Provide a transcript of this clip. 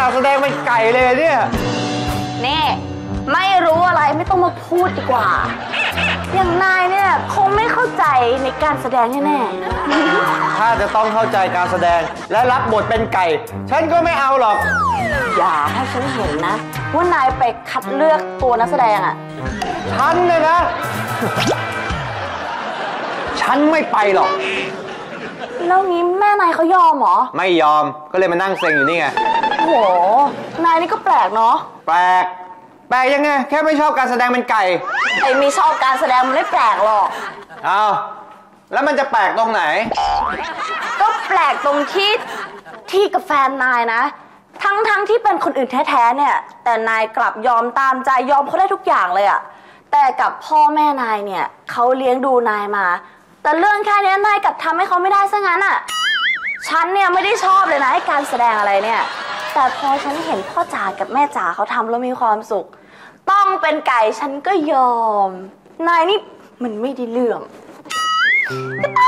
นาดแสดงเป็นไก่เลยเนี่ยนี่ไม่รู้อะไรไม่ต้องมาพูดดีกว่าอย่างนายเนี่ยคงไม่เข้าใจในการแสดงแน่ๆถ้าจะต้องเข้าใจการแสดงและรับบทเป็นไก่ฉันก็ไม่เอาหรอกอย่าให้ฉันเห็นนะว่านายไปคัดเลือกตัวนักแสดงอ่ะฉันเนี่ยนะฉันไม่ไปหรอกแล้วงี้แม่นายเขายอมเหรอไม่ยอมก็เลยมานั่งเซ็งอยู่นี่ไงโหนายนี่ก็แปลกเนาะแปลกยังไงแค่ไม่ชอบการแสดงเป็นไก่ไอ้ไม่ชอบการแสดงมันไม่แปลกหรอกอ้าวแล้วมันจะแปลกตรงไหนก็แปลกตรงที่กับแฟนนายนะทั้งที่เป็นคนอื่นแท้ๆเนี่ยแต่นายกลับยอมตามใจยอมเขาได้ทุกอย่างเลยอะแต่กับพ่อแม่นายเนี่ยเขาเลี้ยงดูนายมาแต่เรื่องแค่นี้นายกลับทำให้เขาไม่ได้ซะงั้นอะฉันเนี่ยไม่ได้ชอบเลยนะให้การแสดงอะไรเนี่ยแต่พอฉันเห็นพ่อจ๋ากับแม่จ๋าเขาทำแล้วมีความสุขต้องเป็นไก่ฉันก็ยอมนายนี่มันไม่ได้เรื่องก็